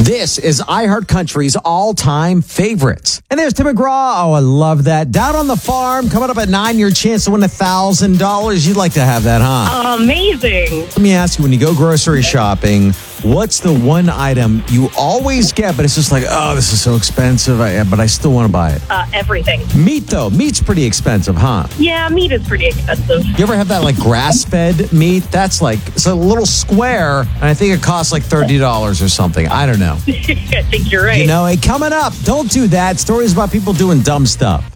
This is iHeartCountry's all-time favorites. And there's Tim McGraw. Oh, I love that. Down on the Farm, coming up at 9, your chance to win $1,000. You'd like to have that, huh? Amazing. Let me ask you, when you go grocery shopping, what's the one item you always get, but it's just like, oh, this is so expensive, but I still want to buy it? Everything. Meat, though. Meat's pretty expensive, huh? Yeah, meat is pretty expensive. You ever have that, like, grass-fed meat? That's like, it's a little square, and I think it costs like $30 or something. I don't know. I think you're right. You know, hey, coming up, don't do that. Stories about people doing dumb stuff.